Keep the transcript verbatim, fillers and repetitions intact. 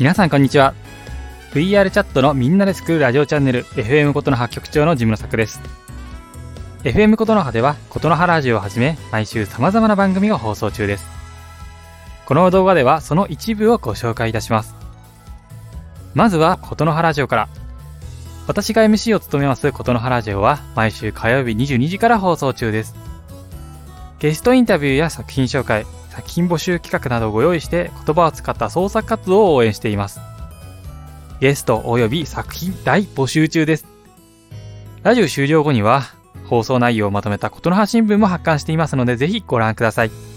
皆さんこんにちは。 ブイアール チャットのみんなで作るラジオチャンネル エフエム ことの葉局長のジムの作です。 エフエム ことの葉ではことの葉ラジオをはじめ毎週様々な番組が放送中です。この動画ではその一部をご紹介いたします。まずはことの葉ラジオから。私が エムシー を務めますことの葉ラジオは毎週火曜日にじゅうにじから放送中です。ゲストインタビューや作品紹介、作品募集企画などをご用意して言葉を使った創作活動を応援しています。ゲストおよび作品大募集中です。ラジオ終了後には放送内容をまとめたことの葉新聞も発刊していますのでぜひご覧ください。